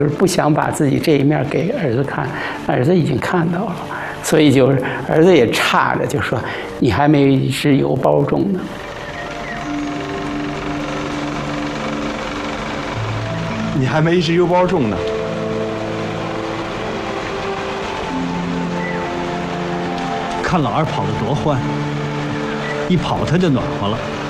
就是不想把自己这一面给儿子看，儿子已经看到了，所以就是儿子也差着就说：“你还没一只油包重呢。” 你还没一只油包重呢。 看老二跑得多欢，一跑他就暖和了。